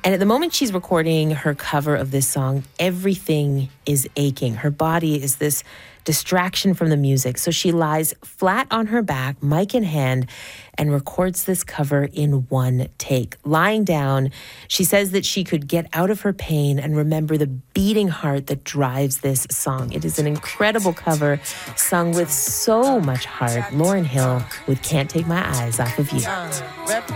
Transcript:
And at the moment she's recording her cover of this song, everything is aching. Her body is this distraction from the music. So she lies flat on her back, mic in hand, and records this cover in one take. Lying down, she says that she could get out of her pain and remember the beating heart that drives this song. It is an incredible cover, sung with so much heart. Lauryn Hill with Can't Take My Eyes Off of You.